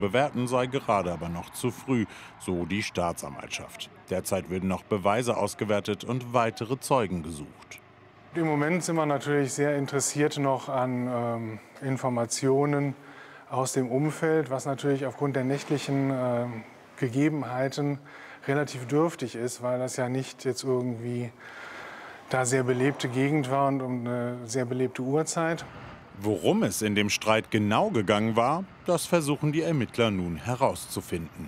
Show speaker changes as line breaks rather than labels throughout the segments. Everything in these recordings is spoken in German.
Bewerten sei gerade aber noch zu früh, so die Staatsanwaltschaft. Derzeit werden noch Beweise ausgewertet und weitere Zeugen gesucht.
Im Moment sind wir natürlich sehr interessiert noch an Informationen aus dem Umfeld, was natürlich aufgrund der nächtlichen Gegebenheiten relativ dürftig ist, weil das ja nicht jetzt irgendwie da sehr belebte Gegend war und um eine sehr belebte Uhrzeit.
Worum es in dem Streit genau gegangen war, das versuchen die Ermittler nun herauszufinden.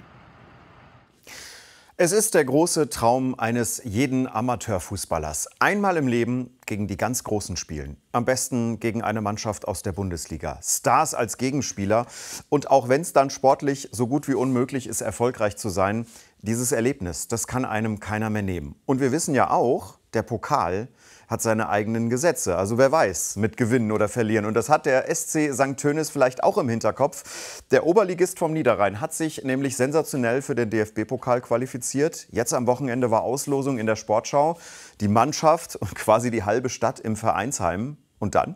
Es ist der große Traum eines jeden Amateurfußballers. Einmal im Leben gegen die ganz Großen spielen. Am besten gegen eine Mannschaft aus der Bundesliga. Stars als Gegenspieler. Und auch wenn es dann sportlich so gut wie unmöglich ist, erfolgreich zu sein, dieses Erlebnis, das kann einem keiner mehr nehmen. Und wir wissen ja auch, der Pokal hat seine eigenen Gesetze. Also wer weiß, mit Gewinnen oder Verlieren. Und das hat der SC St. Tönis vielleicht auch im Hinterkopf. Der Oberligist vom Niederrhein hat sich nämlich sensationell für den DFB-Pokal qualifiziert. Jetzt am Wochenende war Auslosung in der Sportschau. Die Mannschaft und quasi die halbe Stadt im Vereinsheim. Und dann?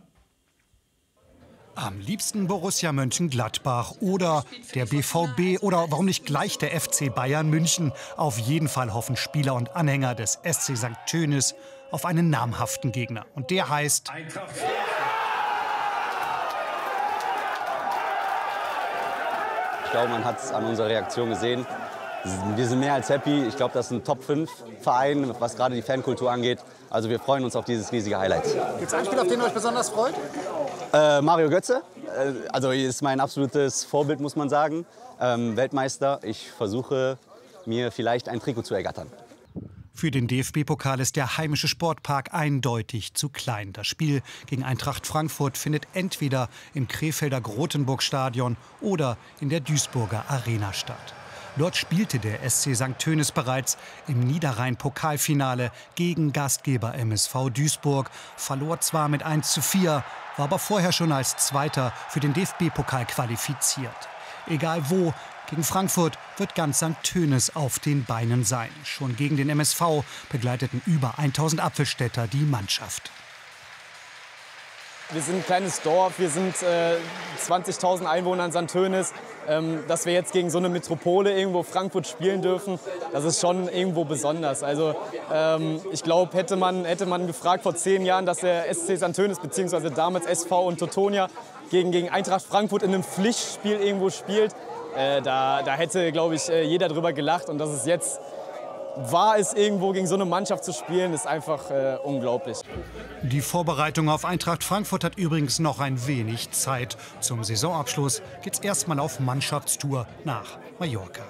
Am liebsten Borussia Mönchengladbach oder der BVB oder warum nicht gleich der FC Bayern München. Auf jeden Fall hoffen Spieler und Anhänger des SC St. Tönis auf einen namhaften Gegner. Und der heißt
Eintracht.
Ich glaube, man hat es an unserer Reaktion gesehen. Wir sind mehr als happy. Ich glaube, das ist ein Top-5-Verein, was gerade die Fankultur angeht. Also wir freuen uns auf dieses riesige Highlight.
Gibt es einen Spieler, auf den ihr euch besonders freut?
Mario Götze. Also ist mein absolutes Vorbild, muss man sagen. Weltmeister. Ich versuche, mir vielleicht ein Trikot zu ergattern.
Für den DFB-Pokal ist der heimische Sportpark eindeutig zu klein. Das Spiel gegen Eintracht Frankfurt findet entweder im Krefelder Grotenburg-Stadion oder in der Duisburger Arena statt. Dort spielte der SC St. Tönis bereits im Niederrhein-Pokalfinale gegen Gastgeber MSV Duisburg, verlor zwar mit 1:4, war aber vorher schon als Zweiter für den DFB-Pokal qualifiziert. Egal wo, gegen Frankfurt wird ganz St. Tönis auf den Beinen sein. Schon gegen den MSV begleiteten über 1000 Apfelstädter die Mannschaft.
Wir sind ein kleines Dorf, wir sind 20.000 Einwohner in St. Tönis. Dass wir jetzt gegen so eine Metropole irgendwo Frankfurt spielen dürfen, das ist schon irgendwo besonders. Also ich glaube, hätte man gefragt vor 10 Jahren, dass der SC St. Tönis bzw. damals SV und Teutonia gegen Eintracht Frankfurt in einem Pflichtspiel irgendwo spielt, da hätte, glaube ich, jeder drüber gelacht. Und dass es jetzt war, es irgendwo gegen so eine Mannschaft zu spielen, ist einfach unglaublich.
Die Vorbereitung auf Eintracht Frankfurt hat übrigens noch ein wenig Zeit. Zum Saisonabschluss geht's erstmal auf Mannschaftstour nach Mallorca.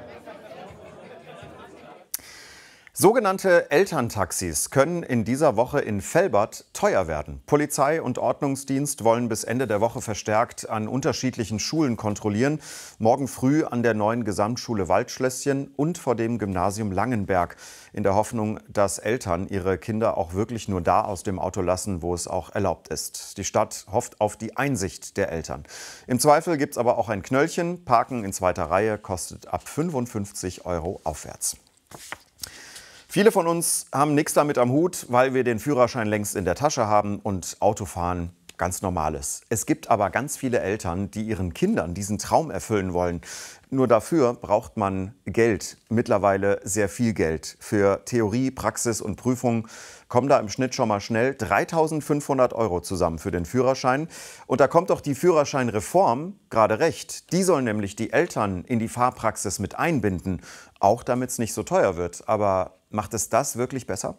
Sogenannte Elterntaxis können in dieser Woche in Velbert teuer werden. Polizei und Ordnungsdienst wollen bis Ende der Woche verstärkt an unterschiedlichen Schulen kontrollieren. Morgen früh an der neuen Gesamtschule Waldschlösschen und vor dem Gymnasium Langenberg. In der Hoffnung, dass Eltern ihre Kinder auch wirklich nur da aus dem Auto lassen, wo es auch erlaubt ist. Die Stadt hofft auf die Einsicht der Eltern. Im Zweifel gibt es aber auch ein Knöllchen. Parken in zweiter Reihe kostet ab 55 € aufwärts. Viele von uns haben nichts damit am Hut, weil wir den Führerschein längst in der Tasche haben und Autofahren ganz Normales. Es gibt aber ganz viele Eltern, die ihren Kindern diesen Traum erfüllen wollen. Nur dafür braucht man Geld, mittlerweile sehr viel Geld. Für Theorie, Praxis und Prüfung kommen da im Schnitt schon mal schnell 3.500 € zusammen für den Führerschein. Und da kommt doch die Führerscheinreform gerade recht. Die soll nämlich die Eltern in die Fahrpraxis mit einbinden, auch damit es nicht so teuer wird. Aber macht es das wirklich besser?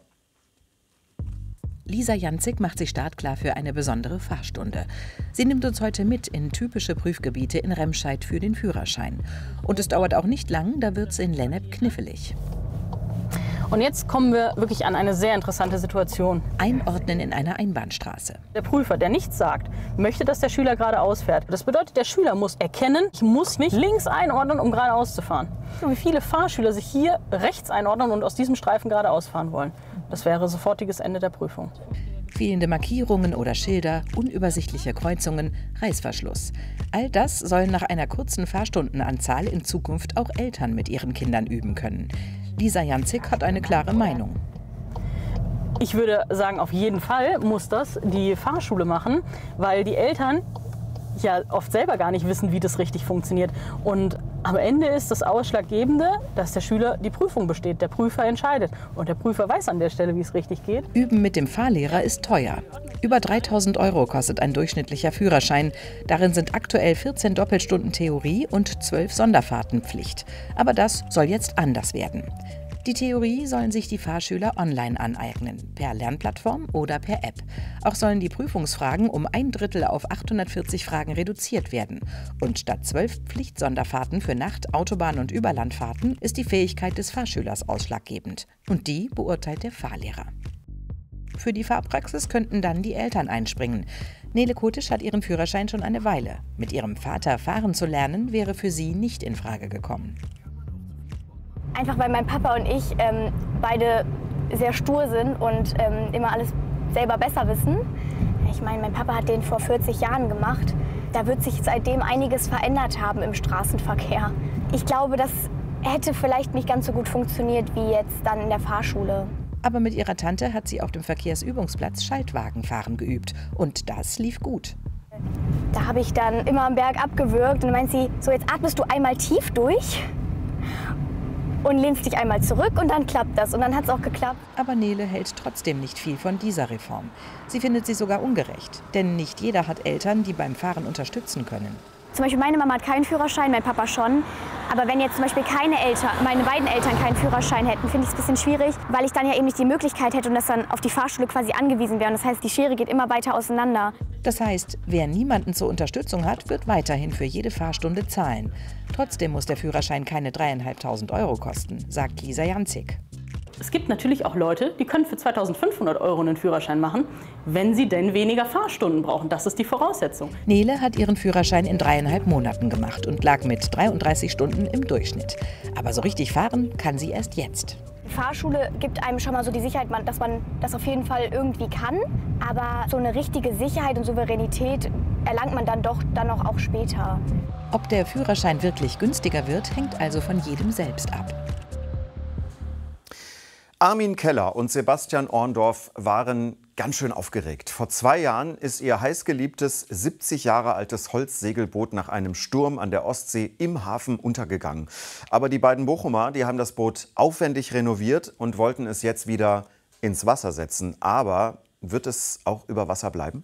Lisa Janzig macht sich startklar für eine besondere Fahrstunde. Sie nimmt uns heute mit in typische Prüfgebiete in Remscheid für den Führerschein. Und es dauert auch nicht lang, da wird's in Lennep knifflig.
Und jetzt kommen wir wirklich an eine sehr interessante Situation.
Einordnen in einer Einbahnstraße.
Der Prüfer, der nichts sagt, möchte, dass der Schüler geradeaus fährt. Das bedeutet, der Schüler muss erkennen, ich muss mich links einordnen, um geradeaus zu fahren. Wie viele Fahrschüler sich hier rechts einordnen und aus diesem Streifen geradeaus fahren wollen. Das wäre sofortiges Ende der Prüfung.
Fehlende Markierungen oder Schilder, unübersichtliche Kreuzungen, Reißverschluss. All das sollen nach einer kurzen Fahrstundenanzahl in Zukunft auch Eltern mit ihren Kindern üben können. Lisa Janzig hat eine klare Meinung.
Ich würde sagen, auf jeden Fall muss das die Fahrschule machen, weil die Eltern ja oft selber gar nicht wissen, wie das richtig funktioniert. Und am Ende ist das Ausschlaggebende, dass der Schüler die Prüfung besteht. Der Prüfer entscheidet. Und der Prüfer weiß an der Stelle, wie es richtig geht.
Üben mit dem Fahrlehrer ist teuer. Über 3.000 € kostet ein durchschnittlicher Führerschein. Darin sind aktuell 14 Doppelstunden Theorie und 12 Sonderfahrten Pflicht. Aber das soll jetzt anders werden. Die Theorie sollen sich die Fahrschüler online aneignen, per Lernplattform oder per App. Auch sollen die Prüfungsfragen um 1/3 auf 840 Fragen reduziert werden. Und statt 12 Pflichtsonderfahrten für Nacht-, Autobahn- und Überlandfahrten ist die Fähigkeit des Fahrschülers ausschlaggebend. Und die beurteilt der Fahrlehrer. Für die Fahrpraxis könnten dann die Eltern einspringen. Nele Kotisch hat ihren Führerschein schon eine Weile. Mit ihrem Vater fahren zu lernen, wäre für sie nicht in Frage gekommen.
Einfach weil mein Papa und ich beide sehr stur sind und immer alles selber besser wissen. Ich meine, mein Papa hat den vor 40 Jahren gemacht. Da wird sich seitdem einiges verändert haben im Straßenverkehr. Ich glaube, das hätte vielleicht nicht ganz so gut funktioniert wie jetzt dann in der Fahrschule.
Aber mit ihrer Tante hat sie auf dem Verkehrsübungsplatz Schaltwagenfahren geübt. Und das lief gut.
Da habe ich dann immer am Berg abgewürgt und dann meint sie, so jetzt atmest du einmal tief durch und lehnst dich einmal zurück und dann klappt das. Und dann hat es auch geklappt.
Aber Nele hält trotzdem nicht viel von dieser Reform. Sie findet sie sogar ungerecht. Denn nicht jeder hat Eltern, die beim Fahren unterstützen können.
Zum Beispiel meine Mama hat keinen Führerschein, mein Papa schon. Aber wenn jetzt zum Beispiel meine beiden Eltern keinen Führerschein hätten, finde ich es ein bisschen schwierig, weil ich dann ja eben nicht die Möglichkeit hätte und das dann auf die Fahrschule quasi angewiesen wäre. Und das heißt, die Schere geht immer weiter auseinander.
Das heißt, wer niemanden zur Unterstützung hat, wird weiterhin für jede Fahrstunde zahlen. Trotzdem muss der Führerschein keine 3.500 € kosten, sagt Lisa Janzig.
Es gibt natürlich auch Leute, die können für 2.500 € einen Führerschein machen, wenn sie denn weniger Fahrstunden brauchen. Das ist die Voraussetzung.
Nele hat ihren Führerschein in 3,5 Monaten gemacht und lag mit 33 Stunden im Durchschnitt. Aber so richtig fahren kann sie erst jetzt.
Die Fahrschule gibt einem schon mal so die Sicherheit, dass man das auf jeden Fall irgendwie kann. Aber so eine richtige Sicherheit und Souveränität erlangt man dann doch auch später.
Ob der Führerschein wirklich günstiger wird, hängt also von jedem selbst ab.
Armin Keller und Sebastian Orndorff waren ganz schön aufgeregt. Vor 2 Jahren ist ihr heißgeliebtes 70 Jahre altes Holzsegelboot nach einem Sturm an der Ostsee im Hafen untergegangen. Aber die beiden Bochumer, die haben das Boot aufwendig renoviert und wollten es jetzt wieder ins Wasser setzen. Aber wird es auch über Wasser bleiben?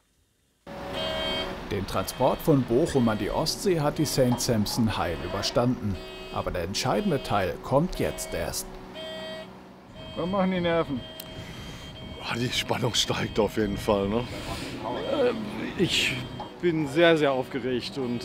Den Transport von Bochum an die Ostsee hat die St. Sampson heil überstanden. Aber der entscheidende Teil kommt jetzt erst.
Was machen die Nerven? Die Spannung steigt auf jeden Fall. Ne? Ich bin sehr, sehr aufgeregt und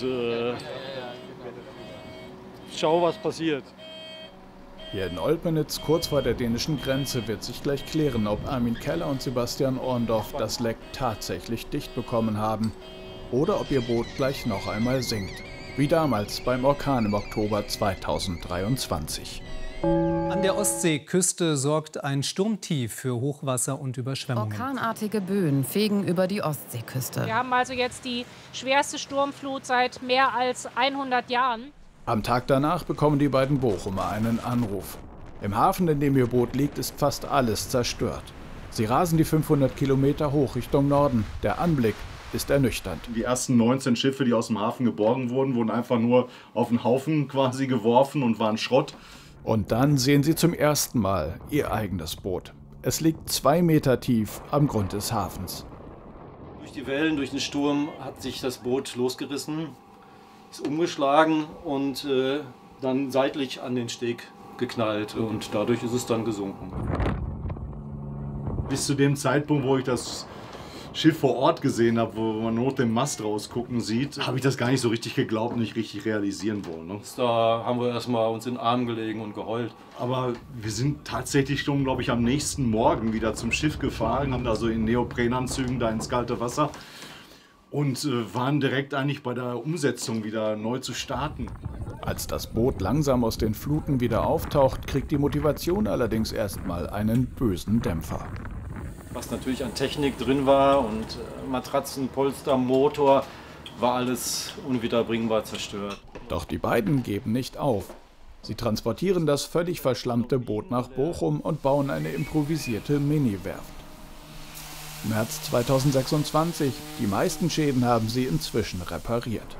schau, was passiert.
Hier in Olpenitz, kurz vor der dänischen Grenze, wird sich gleich klären, ob Armin Keller und Sebastian Orndorff das Leck tatsächlich dicht bekommen haben oder ob ihr Boot gleich noch einmal sinkt. Wie damals beim Orkan im Oktober 2023.
An der Ostseeküste sorgt ein Sturmtief für Hochwasser und Überschwemmungen.
Orkanartige Böen fegen über die Ostseeküste.
Wir haben also jetzt die schwerste Sturmflut seit mehr als 100 Jahren.
Am Tag danach bekommen die beiden Bochumer einen Anruf. Im Hafen, in dem ihr Boot liegt, ist fast alles zerstört. Sie rasen die 500 Kilometer hoch Richtung Norden. Der Anblick ist ernüchternd.
Die ersten 19 Schiffe, die aus dem Hafen geborgen wurden, wurden einfach nur auf den Haufen quasi geworfen und waren Schrott.
Und dann sehen sie zum ersten Mal ihr eigenes Boot. Es liegt 2 Meter tief am Grund des Hafens.
Durch die Wellen, durch den Sturm hat sich das Boot losgerissen, ist umgeschlagen und dann seitlich an den Steg geknallt und dadurch ist es dann gesunken.
Bis zu dem Zeitpunkt, wo ich das Schiff vor Ort gesehen habe, wo man nur den Mast rausgucken sieht, habe ich das gar nicht so richtig geglaubt und nicht richtig realisieren wollen. Ne?
Da haben wir erstmal uns in den Arm gelegen und geheult.
Aber wir sind tatsächlich schon, glaube ich, am nächsten Morgen wieder zum Schiff gefahren, haben da so in Neoprenanzügen da ins kalte Wasser und waren direkt eigentlich bei der Umsetzung wieder neu zu starten.
Als das Boot langsam aus den Fluten wieder auftaucht, kriegt die Motivation allerdings erstmal einen bösen Dämpfer.
Was natürlich an Technik drin war und Matratzen, Polster, Motor, war alles unwiederbringbar zerstört.
Doch die beiden geben nicht auf. Sie transportieren das völlig verschlammte Boot nach Bochum und bauen eine improvisierte Mini-Werft. März 2026. Die meisten Schäden haben sie inzwischen repariert.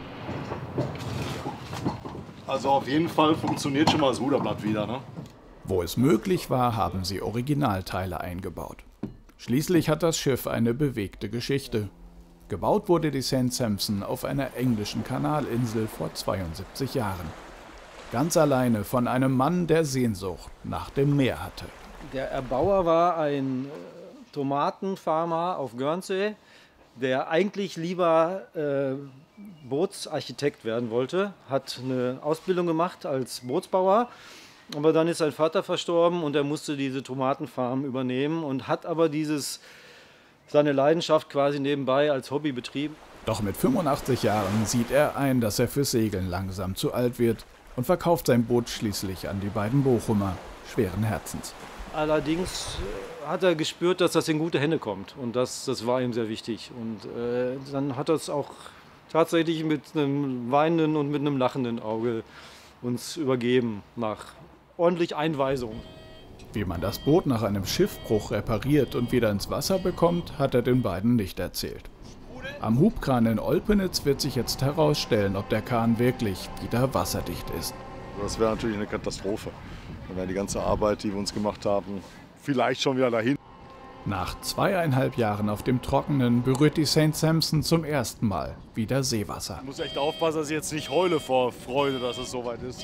Also auf jeden Fall funktioniert schon mal das Ruderblatt wieder, ne?
Wo es möglich war, haben sie Originalteile eingebaut. Schließlich hat das Schiff eine bewegte Geschichte. Gebaut wurde die St. Sampson auf einer englischen Kanalinsel vor 72 Jahren. Ganz alleine von einem Mann, der Sehnsucht nach dem Meer hatte.
Der Erbauer war ein Tomatenfarmer auf Guernsey, der eigentlich lieber Bootsarchitekt werden wollte, hat eine Ausbildung gemacht als Bootsbauer, aber dann ist sein Vater verstorben und er musste diese Tomatenfarm übernehmen und hat aber seine Leidenschaft quasi nebenbei als Hobby betrieben.
Doch mit 85 Jahren sieht er ein, dass er fürs Segeln langsam zu alt wird und verkauft sein Boot schließlich an die beiden Bochumer, schweren Herzens.
Allerdings hat er gespürt, dass das in gute Hände kommt und das war ihm sehr wichtig. Und dann hat er es auch tatsächlich mit einem weinenden und mit einem lachenden Auge uns übergeben, nach ordentlich Einweisung.
Wie man das Boot nach einem Schiffbruch repariert und wieder ins Wasser bekommt, hat er den beiden nicht erzählt. Am Hubkran in Olpenitz wird sich jetzt herausstellen, ob der Kahn wirklich wieder wasserdicht ist.
Das wäre natürlich eine Katastrophe. Dann wäre die ganze Arbeit, die wir uns gemacht haben, vielleicht schon wieder dahin.
Nach 2,5 Jahren auf dem Trockenen berührt die St. Sampson zum ersten Mal wieder Seewasser.
Ich muss echt aufpassen, dass ich jetzt nicht heule vor Freude, dass es soweit ist.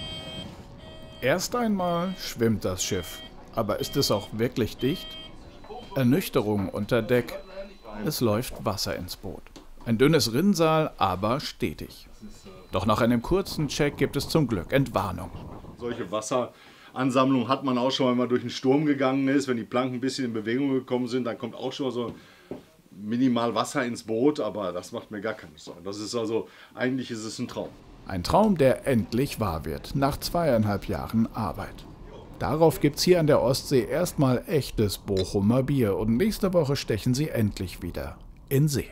Erst einmal schwimmt das Schiff. Aber ist es auch wirklich dicht? Ernüchterung unter Deck. Es läuft Wasser ins Boot. Ein dünnes Rinnsal, aber stetig. Doch nach einem kurzen Check gibt es zum Glück Entwarnung.
Solche Wasseransammlungen hat man auch schon, wenn man durch einen Sturm gegangen ist. Wenn die Planken ein bisschen in Bewegung gekommen sind, dann kommt auch schon so minimal Wasser ins Boot. Aber das macht mir gar keine Sorgen. Das ist also, eigentlich ist es ein Traum.
Ein Traum, der endlich wahr wird, nach 2,5 Jahren Arbeit. Darauf gibt's hier an der Ostsee erstmal echtes Bochumer Bier und nächste Woche stechen sie endlich wieder in See.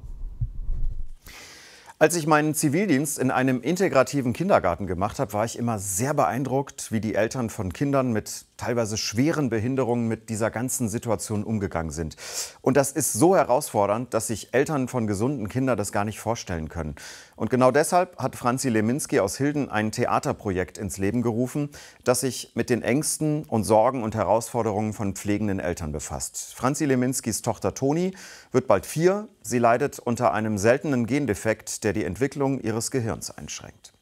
Als ich meinen Zivildienst in einem integrativen Kindergarten gemacht habe, war ich immer sehr beeindruckt, wie die Eltern von Kindern mit teilweise schweren Behinderungen mit dieser ganzen Situation umgegangen sind. Und das ist so herausfordernd, dass sich Eltern von gesunden Kindern das gar nicht vorstellen können. Und genau deshalb hat Franzi Leminski aus Hilden ein Theaterprojekt ins Leben gerufen, das sich mit den Ängsten und Sorgen und Herausforderungen von pflegenden Eltern befasst. Franzi Leminskis Tochter Toni wird bald 4. Sie leidet unter einem seltenen Gendefekt, der die Entwicklung ihres Gehirns einschränkt.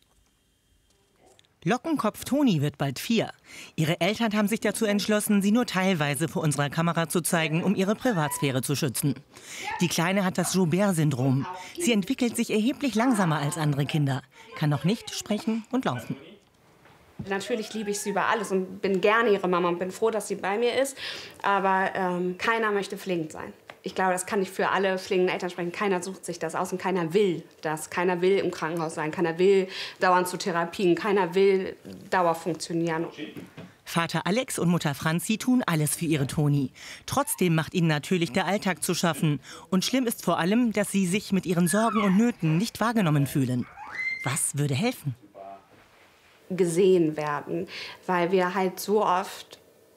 Lockenkopf Toni wird bald 4. Ihre Eltern haben sich dazu entschlossen, sie nur teilweise vor unserer Kamera zu zeigen, um ihre Privatsphäre zu schützen. Die Kleine hat das Joubert-Syndrom. Sie entwickelt sich erheblich langsamer als andere Kinder, kann noch nicht sprechen und laufen.
Natürlich liebe ich sie über alles und bin gerne ihre Mama und bin froh, dass sie bei mir ist. Aber keiner möchte pflegend sein. Ich glaube, das kann ich für alle pflegenden Eltern sprechen. Keiner sucht sich das aus und keiner will das. Keiner will im Krankenhaus sein, keiner will dauernd zu Therapien, keiner will dauernd funktionieren.
Vater Alex und Mutter Franzi tun alles für ihre Toni. Trotzdem macht ihnen natürlich der Alltag zu schaffen. Und schlimm ist vor allem, dass sie sich mit ihren Sorgen und Nöten nicht wahrgenommen fühlen. Was würde helfen?
Gesehen werden, weil wir halt so oft...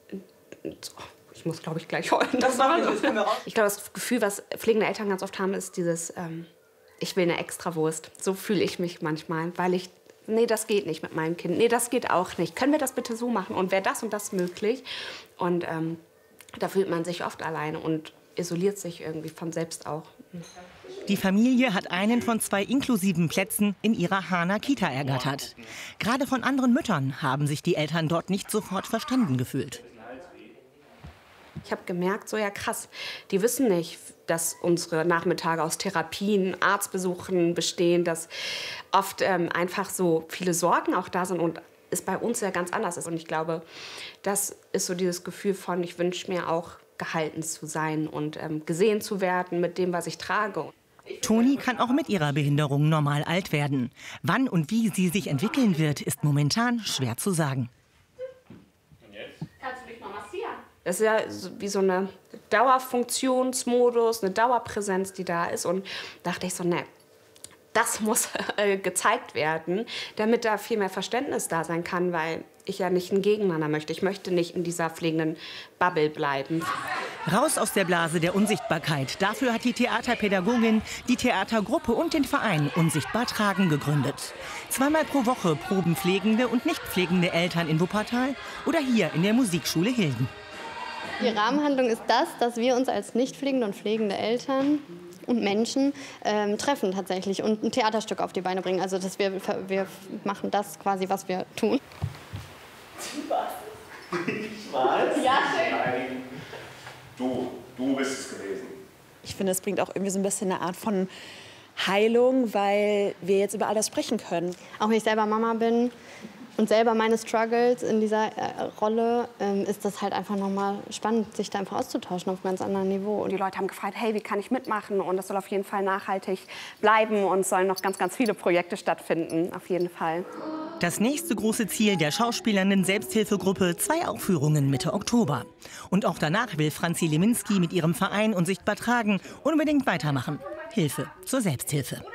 Ich muss, glaube ich, gleich heulen. Ich glaube, das Gefühl, was pflegende Eltern ganz oft haben, ist dieses, ich will eine Extrawurst. So fühle ich mich manchmal, weil nee, das geht nicht mit meinem Kind. Nee, das geht auch nicht. Können wir das bitte so machen? Und wäre das und das möglich? Und da fühlt man sich oft alleine und isoliert sich irgendwie von selbst auch.
Die Familie hat einen von 2 inklusiven Plätzen in ihrer Hahner Kita ergattert. Gerade von anderen Müttern haben sich die Eltern dort nicht sofort verstanden gefühlt.
Ich habe gemerkt, so ja krass, die wissen nicht, dass unsere Nachmittage aus Therapien, Arztbesuchen bestehen, dass oft einfach so viele Sorgen auch da sind und es bei uns ja ganz anders ist. Und ich glaube, das ist so dieses Gefühl von, ich wünsche mir auch gehalten zu sein und gesehen zu werden mit dem, was ich trage.
Toni kann auch mit ihrer Behinderung normal alt werden. Wann und wie sie sich entwickeln wird, ist momentan schwer zu sagen.
Kannst du dich mal massieren? Das ist ja wie so eine Dauerfunktionsmodus, eine Dauerpräsenz, die da ist. Und da dachte ich so, ne, das muss gezeigt werden, damit da viel mehr Verständnis da sein kann, weil ich ja nicht ein Gegeneinander möchte. Ich möchte nicht in dieser pflegenden Bubble bleiben.
Raus aus der Blase der Unsichtbarkeit. Dafür hat die Theaterpädagogin die Theatergruppe und den Verein Unsichtbar Tragen gegründet. 2-mal pro Woche proben pflegende und nicht pflegende Eltern in Wuppertal oder hier in der Musikschule Hilden.
Die Rahmenhandlung ist das, dass wir uns als nicht pflegende und pflegende Eltern und Menschen treffen tatsächlich und ein Theaterstück auf die Beine bringen. Also dass wir machen das quasi, was wir tun.
Ich weiß.
Ja, schön.
Nein. Du bist es gewesen.
Ich finde, es bringt auch irgendwie so ein bisschen eine Art von Heilung, weil wir jetzt über all das sprechen können.
Auch wenn ich selber Mama bin und selber meine Struggles in dieser Rolle, ist das halt einfach nochmal spannend, sich da einfach auszutauschen auf einem ganz anderen Niveau.
Und die Leute haben gefragt, hey, wie kann ich mitmachen? Und das soll auf jeden Fall nachhaltig bleiben und es sollen noch ganz, ganz viele Projekte stattfinden, auf jeden Fall.
Das nächste große Ziel der schauspielernden Selbsthilfegruppe: 2 Aufführungen Mitte Oktober. Und auch danach will Franzi Leminski mit ihrem Verein Unsichtbar Tragen unbedingt weitermachen. Hilfe zur Selbsthilfe.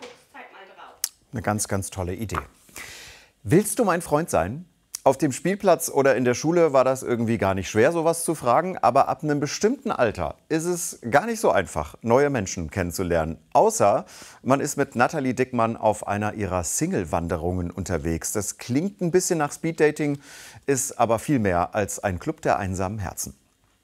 Eine ganz, ganz tolle Idee. Willst du mein Freund sein? Auf dem Spielplatz oder in der Schule war das irgendwie gar nicht schwer, sowas zu fragen. Aber ab einem bestimmten Alter ist es gar nicht so einfach, neue Menschen kennenzulernen. Außer man ist mit Nathalie Dickmann auf einer ihrer Single-Wanderungen unterwegs. Das klingt ein bisschen nach Speeddating, ist aber viel mehr als ein Club der einsamen Herzen.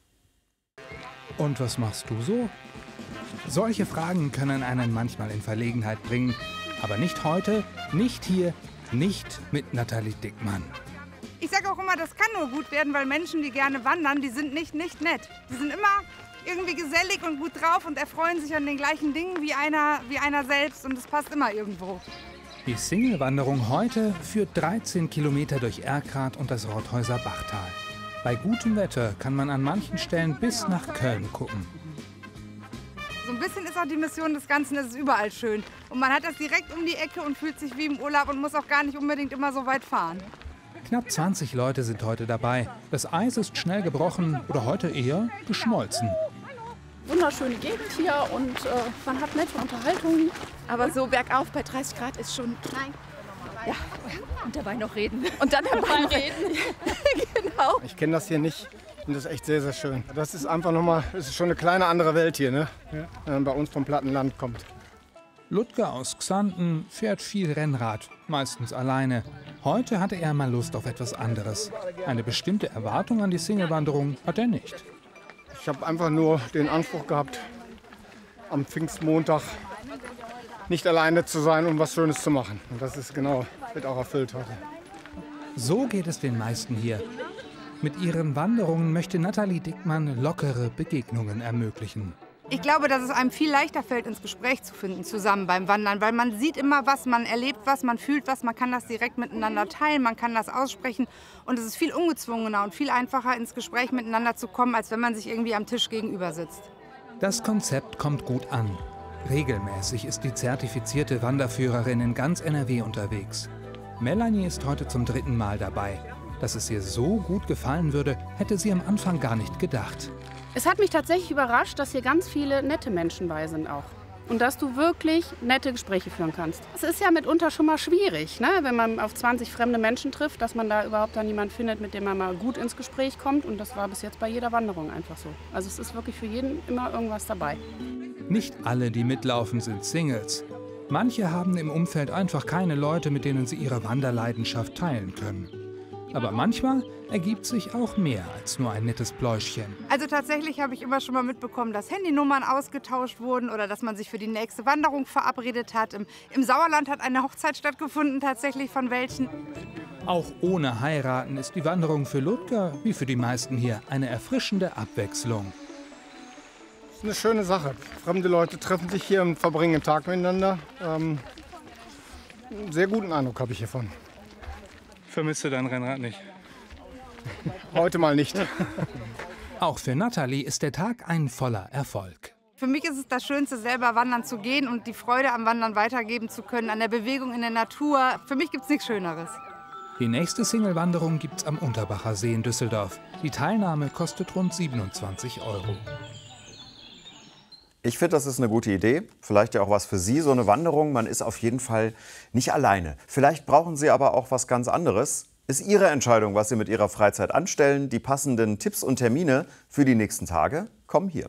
Und was machst du so? Solche Fragen können einen manchmal in Verlegenheit bringen. Aber nicht heute, nicht hier, nicht mit Nathalie Dickmann.
Ich sage auch immer, das kann nur gut werden, weil Menschen, die gerne wandern, die sind nicht nett. Die sind immer irgendwie gesellig und gut drauf und erfreuen sich an den gleichen Dingen wie einer selbst und es passt immer irgendwo.
Die Single-Wanderung heute führt 13 Kilometer durch Erkrath und das Rothäuser Bachtal. Bei gutem Wetter kann man an manchen Stellen bis nach Köln gucken.
So ein bisschen ist auch die Mission des Ganzen, es ist überall schön. Und man hat das direkt um die Ecke und fühlt sich wie im Urlaub und muss auch gar nicht unbedingt immer so weit fahren.
Knapp 20 Leute sind heute dabei. Das Eis ist schnell gebrochen oder heute eher geschmolzen.
Wunderschöne Gegend hier und man hat nette Unterhaltungen. Aber so bergauf bei 30 Grad ist schon... Nein. Ja, und dabei noch reden. Und dann dabei noch reden. Genau.
Ich kenne das hier nicht und das ist echt sehr, sehr schön. Das ist einfach nochmal, es ist schon eine kleine andere Welt hier, ne? Ja. Wenn man bei uns vom Plattenland kommt.
Ludger aus Xanten fährt viel Rennrad, meistens alleine. Heute hatte er mal Lust auf etwas anderes. Eine bestimmte Erwartung an die Single-Wanderung hat er nicht.
Ich habe einfach nur den Anspruch gehabt, am Pfingstmontag nicht alleine zu sein, um was Schönes zu machen. Und das ist genau, wird auch erfüllt heute.
So geht es den meisten hier. Mit ihren Wanderungen möchte Nathalie Dickmann lockere Begegnungen ermöglichen.
Ich glaube, dass es einem viel leichter fällt, ins Gespräch zu finden zusammen beim Wandern, weil man sieht immer was, man erlebt was, man fühlt was, man kann das direkt miteinander teilen, man kann das aussprechen und es ist viel ungezwungener und viel einfacher, ins Gespräch miteinander zu kommen, als wenn man sich irgendwie am Tisch gegenüber sitzt.
Das Konzept kommt gut an. Regelmäßig ist die zertifizierte Wanderführerin in ganz NRW unterwegs. Melanie ist heute zum 3. Mal dabei. Dass es ihr so gut gefallen würde, hätte sie am Anfang gar nicht gedacht.
Es hat mich tatsächlich überrascht, dass hier ganz viele nette Menschen bei sind auch. Und dass du wirklich nette Gespräche führen kannst. Es ist ja mitunter schon mal schwierig, ne? Wenn man auf 20 fremde Menschen trifft, dass man da überhaupt dann jemanden findet, mit dem man mal gut ins Gespräch kommt. Und das war bis jetzt bei jeder Wanderung einfach so. Also es ist wirklich für jeden immer irgendwas dabei.
Nicht alle, die mitlaufen, sind Singles. Manche haben im Umfeld einfach keine Leute, mit denen sie ihre Wanderleidenschaft teilen können. Aber manchmal ergibt sich auch mehr als nur ein nettes Pläuschchen.
Also tatsächlich habe ich immer schon mal mitbekommen, dass Handynummern ausgetauscht wurden oder dass man sich für die nächste Wanderung verabredet hat. Im Sauerland hat eine Hochzeit stattgefunden, tatsächlich von welchen.
Auch ohne Heiraten ist die Wanderung für Ludger, wie für die meisten hier, eine erfrischende Abwechslung.
Das ist eine schöne Sache. Fremde Leute treffen sich hier und verbringen den Tag miteinander. Einen sehr guten Eindruck habe ich hiervon.
Vermisst du dein Rennrad nicht?
Heute mal nicht.
Auch für Nathalie ist der Tag ein voller Erfolg.
Für mich ist es das Schönste, selber wandern zu gehen und die Freude am Wandern weitergeben zu können, an der Bewegung in der Natur. Für mich gibt es nichts Schöneres.
Die nächste Single-Wanderung gibt's am Unterbacher See in Düsseldorf. Die Teilnahme kostet rund 27 €.
Ich finde, das ist eine gute Idee. Vielleicht ja auch was für Sie, so eine Wanderung. Man ist auf jeden Fall nicht alleine. Vielleicht brauchen Sie aber auch was ganz anderes. Ist Ihre Entscheidung, was Sie mit Ihrer Freizeit anstellen. Die passenden Tipps und Termine für die nächsten Tage kommen hier.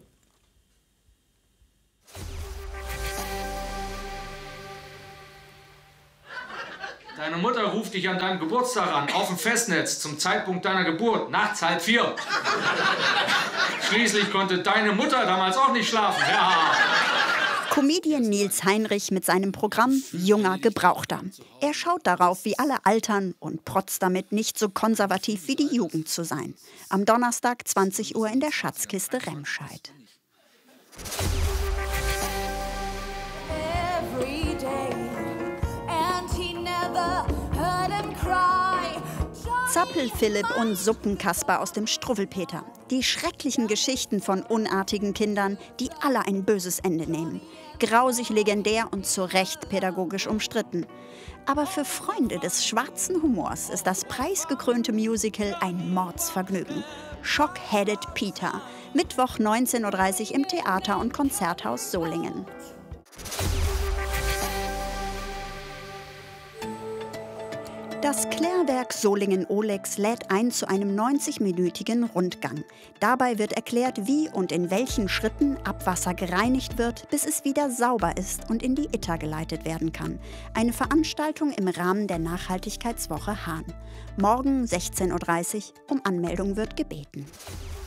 Deine Mutter ruft dich an deinem Geburtstag an, auf dem Festnetz, zum Zeitpunkt deiner Geburt, nachts 3:30. Schließlich konnte deine Mutter damals auch nicht schlafen. Ja.
Comedian Nils Heinrich mit seinem Programm Junger Gebrauchter. Er schaut darauf, wie alle altern und protzt damit, nicht so konservativ wie die Jugend zu sein. Am Donnerstag 20 Uhr in der Schatzkiste Remscheid. Zappel-Philipp und Suppenkasper aus dem Struwwelpeter. Die schrecklichen Geschichten von unartigen Kindern, die alle ein böses Ende nehmen. Grausig legendär und zu Recht pädagogisch umstritten. Aber für Freunde des schwarzen Humors ist das preisgekrönte Musical ein Mordsvergnügen. Shock-Headed Peter. Mittwoch 19:30 Uhr im Theater- und Konzerthaus Solingen. Das Klärwerk Solingen-Olex lädt ein zu einem 90-minütigen Rundgang. Dabei wird erklärt, wie und in welchen Schritten Abwasser gereinigt wird, bis es wieder sauber ist und in die Itter geleitet werden kann. Eine Veranstaltung im Rahmen der Nachhaltigkeitswoche Hahn. Morgen 16:30 Uhr, um Anmeldung wird gebeten.